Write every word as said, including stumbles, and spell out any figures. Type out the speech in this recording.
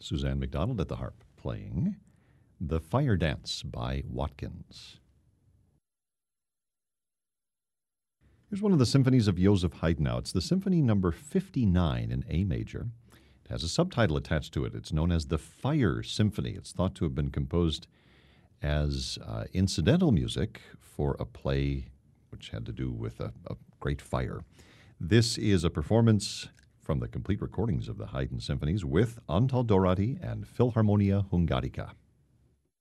Suzanne McDonald at the harp, playing The Fire Dance by Watkins. Here's one of the symphonies of Joseph Haydn now. It's the Symphony Number fifty-nine in A major. It has a subtitle attached to it. It's known as the Fire Symphony. It's thought to have been composed as uh, incidental music for a play which had to do with a, a great fire. This is a performance from the complete recordings of the Haydn symphonies with Antal Doráti and Philharmonia Hungarica.